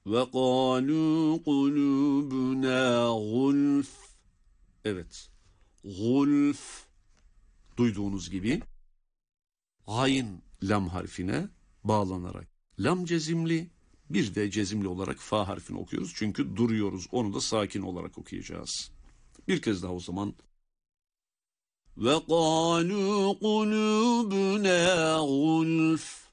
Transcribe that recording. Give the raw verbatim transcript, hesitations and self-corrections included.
وَقَالُوا قُلُوبُنَا غُلْفٌ. Evet, gulf, duyduğunuz gibi gayn lam harfine bağlanarak lam cezimli, bir de cezimli olarak fa harfini okuyoruz. Çünkü duruyoruz, onu da sakin olarak okuyacağız. Bir kez daha o zaman. وَقَالُوا قُلُوبُنَا غُلْفٌ.